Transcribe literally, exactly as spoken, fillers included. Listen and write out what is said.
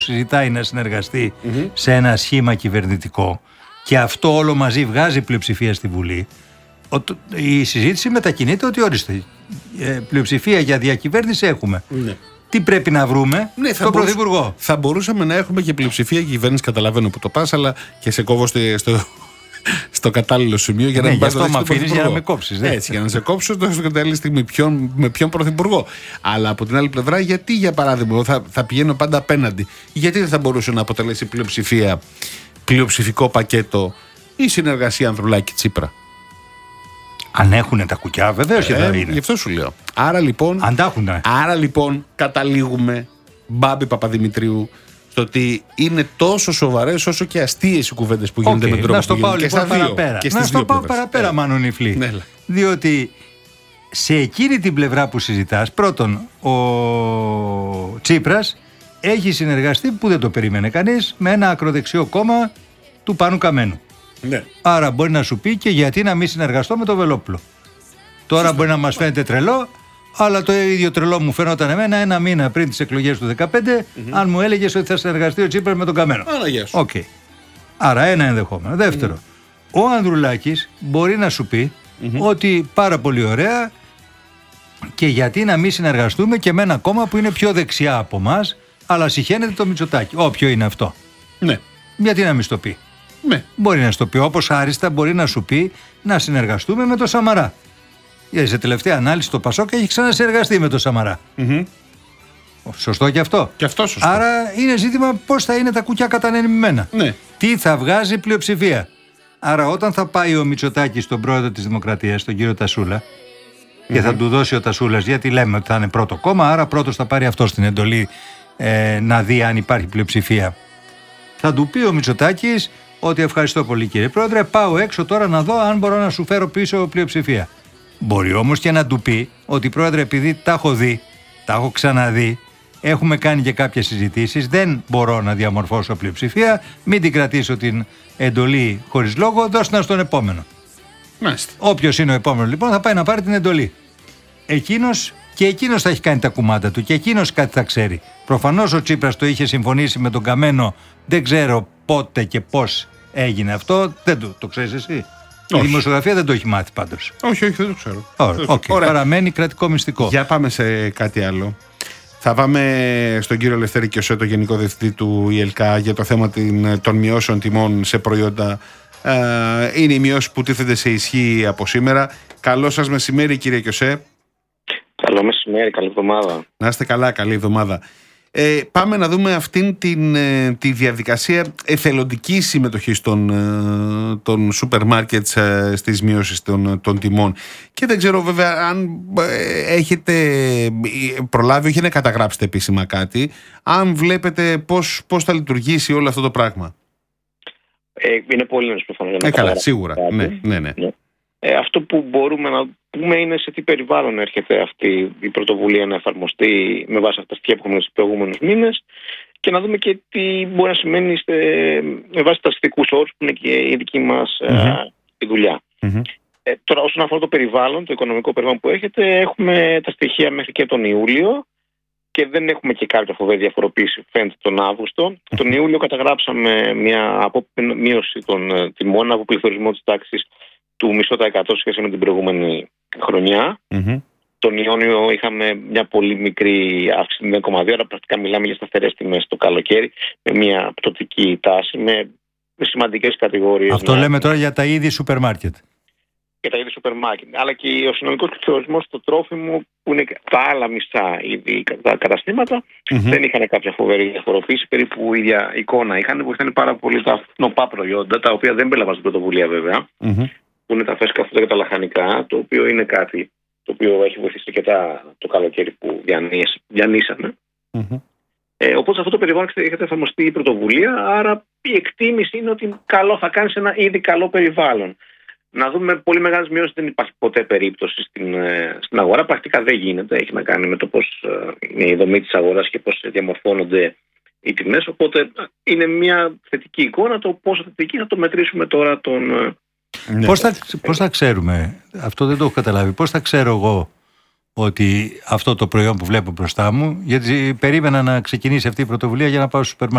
συζητάει να συνεργαστεί mm-hmm. σε ένα σχήμα κυβερνητικό και αυτό όλο μαζί βγάζει πλειοψηφία στη Βουλή, η συζήτηση μετακινείται ότι ορίστε, πλειοψηφία για διακυβέρνηση έχουμε. Ναι. Τι πρέπει να βρούμε ναι, στον Πρωθυπουργό. Θα μπορούσαμε να έχουμε και πλειοψηφία για κυβέρνηση, καταλαβαίνω που το πας, αλλά και σε κόβω στο, στο, στο κατάλληλο σημείο για να ναι, μην πας το αυτό με αφήνεις για να με κόψεις. Ναι. Έτσι, για να σε κόψω στο κατάλληλη στιγμή ποιον, με ποιον Πρωθυπουργό. Αλλά από την άλλη πλευρά, γιατί για παράδειγμα θα, θα πηγαίνω πάντα απέναντι, γιατί δεν θα μπορούσε να αποτελέσει πλειοψηφία, πλειοψηφικό πακέτο η συνεργασία Ανδρουλάκη-Τσίπρα. Αν έχουν τα κουκιά, βεβαίως και ε, θα είναι. Γι' αυτό σου λέω. Άρα λοιπόν, Αν τα έχουν, ναι. άρα λοιπόν καταλήγουμε, Μπάμπη Παπαδημητρίου, στο ότι είναι τόσο σοβαρές όσο και αστείες οι κουβέντες που γίνονται okay, με τον τρόπο να στο πάω λοιπόν παραπέρα. Να στο πάω παραπέρα, yeah. Μάνο Νιφλή. Ναι. Διότι σε εκείνη την πλευρά που συζητάς, πρώτον, ο Τσίπρας έχει συνεργαστεί που δεν το περίμενε κανείς με ένα ακροδεξιό κόμμα του Πάνου Καμένου. Ναι. Άρα μπορεί να σου πει και γιατί να μην συνεργαστώ με το Βελόπουλο. Τώρα Σωστά. Μπορεί να μας φαίνεται τρελό, αλλά το ίδιο τρελό μου φαίνονταν εμένα ένα μήνα πριν τις εκλογές του δεκαπέντε, mm-hmm. αν μου έλεγες ότι θα συνεργαστεί ο Τσίπρας με τον Καμένο. Άρα, γεια σου. Okay. Άρα ένα ενδεχόμενο. Δεύτερο, mm-hmm. ο Ανδρουλάκης μπορεί να σου πει mm-hmm. ότι πάρα πολύ ωραία και γιατί να μην συνεργαστούμε και με ένα κόμμα που είναι πιο δεξιά από εμάς, αλλά συχαίνεται το Μητσοτάκη. Όποιο είναι αυτό. Ναι. Γιατί να μην στο πει. Ναι. Μπορεί να στο πει, όπως άριστα μπορεί να σου πει να συνεργαστούμε με τον Σαμαρά. Γιατί σε τελευταία ανάλυση το Πασόκ έχει ξανασυνεργαστεί με τον Σαμαρά. Mm-hmm. Σωστό και αυτό. Και αυτό σωστό. Άρα είναι ζήτημα πώς θα είναι τα κουκιά κατανεμημένα. Ναι. Τι θα βγάζει πλειοψηφία. Άρα όταν θα πάει ο Μητσοτάκης στον πρόεδρο της Δημοκρατίας, τον κύριο Τασούλα, mm-hmm. και θα του δώσει ο Τασούλας, γιατί λέμε ότι θα είναι πρώτο κόμμα, άρα πρώτος θα πάρει αυτό στην εντολή ε, να δει αν υπάρχει πλειοψηφία. Θα του πει ο Μητσοτάκης ότι ευχαριστώ πολύ κύριε πρόεδρε, πάω έξω τώρα να δω αν μπορώ να σου φέρω πίσω πλειοψηφία. Μπορεί όμως και να του πει ότι πρόεδρε, επειδή τα έχω δει, τα έχω ξαναδεί, έχουμε κάνει και κάποιες συζητήσεις, δεν μπορώ να διαμορφώσω πλειοψηφία, μην την κρατήσω την εντολή χωρίς λόγο, δώστε να στον επόμενο. Μάλιστα. Όποιος είναι ο επόμενος λοιπόν θα πάει να πάρει την εντολή. Εκείνος και εκείνος θα έχει κάνει τα κουμάντα του και εκείνος κάτι θα ξέρει. Προφανώς ο Τσίπρας το είχε συμφωνήσει με τον Καμένο, δεν ξέρω πότε και πώς έγινε αυτό, δεν το, το ξέρεις εσύ. Όχι. Η δημοσιογραφία δεν το έχει μάθει πάντως. Όχι, όχι, δεν το ξέρω. Ωραία, okay. Ωραία. Παραμένει κρατικό μυστικό. Για πάμε σε κάτι άλλο. Θα πάμε στον κύριο Λευτέρη Κιωσέ, το Γενικό Διευθυντή του ι ελ κέι, για το θέμα των μειώσεων τιμών σε προϊόντα. Είναι οι μειώσεις που τίθενται σε ισχύ από σήμερα. Καλό σας μεσημέρι, κύριε Κιωσέ. Καλό μεσημέρι, καλή εβδομάδα. Να είστε καλά, καλή εβδομάδα. Ε, πάμε να δούμε αυτήν την, ε, τη διαδικασία εθελοντικής συμμετοχής των, ε, των σούπερ μάρκετ ε, στις μειώσεις των, των τιμών. Και δεν ξέρω βέβαια αν ε, έχετε προλάβει, όχι να καταγράψετε επίσημα κάτι, αν βλέπετε πώς, πώς θα λειτουργήσει όλο αυτό το πράγμα. Ε, είναι πολύ νωρίς προφανώς. Ε, καλά, σίγουρα. Ναι, ναι, ναι. ναι. Ε, αυτό που μπορούμε να πούμε είναι σε τι περιβάλλον έρχεται αυτή η πρωτοβουλία να εφαρμοστεί με βάση αυτά που έχουμε στους προηγούμενους μήνες και να δούμε και τι μπορεί να σημαίνει στε, με βάση τα αστικούς όρους που είναι και η δική μας mm-hmm. η δουλειά. Mm-hmm. Ε, τώρα όσον αφορά το περιβάλλον, το οικονομικό περιβάλλον που έχετε, έχουμε τα στοιχεία μέχρι και τον Ιούλιο και δεν έχουμε και κάποια φοβερή διαφοροποίηση φαίνεται τον Αύγουστο. Mm-hmm. Τον Ιούλιο καταγράψαμε μια μείωση των τιμών από πληθωρισμό της τάξης του μισό τοις εκατό σχέση με την προηγούμενη χρονιά. Mm-hmm. Τον Ιόνιο είχαμε μια πολύ μικρή αύξηση μηδέν κόμμα δύο, αλλά πρακτικά μιλάμε για σταθερές τιμές το καλοκαίρι, με μια πτωτική τάση, με, με σημαντικές κατηγορίες. Αυτό να... λέμε τώρα για τα είδη σούπερ μάρκετ. Για τα είδη σούπερ μάρκετ. Αλλά και ο συνολικός πληθωρισμός στο τρόφιμο, που είναι τα άλλα μισά είδη τα καταστήματα, mm-hmm. δεν είχαν κάποια φοβερή διαφοροποίηση. Περίπου η ίδια εικόνα είχαν, που ήταν πάρα πολύ τα νοπά προϊόντα, τα οποία δεν μπέλαβαν στην πρωτοβουλία βέβαια. Mm-hmm. Που είναι τα φρέσκα φρούτα και τα λαχανικά, το οποίο είναι κάτι το οποίο έχει βοηθήσει αρκετά το καλοκαίρι που διανύσαμε. Mm-hmm. Ε, οπότε σε αυτό το περιβάλλον έχετε εφαρμοστεί η πρωτοβουλία, άρα η εκτίμηση είναι ότι καλό θα κάνει σε ένα ήδη καλό περιβάλλον. Να δούμε πολύ μεγάλες μειώσεις, δεν υπάρχει ποτέ περίπτωση στην, στην αγορά. Πρακτικά δεν γίνεται. Έχει να κάνει με το πώς είναι η δομή της αγοράς και πώς διαμορφώνονται οι τιμές. Οπότε είναι μια θετική εικόνα. Το πόσο θετική θα το μετρήσουμε τώρα τον. Ναι. Πώς, θα, πώς θα ξέρουμε, αυτό δεν το έχω καταλάβει, πώς θα ξέρω εγώ ότι αυτό το προϊόν που βλέπω μπροστά μου, γιατί περίμενα να ξεκινήσει αυτή η πρωτοβουλία για να πάω στο σούπερ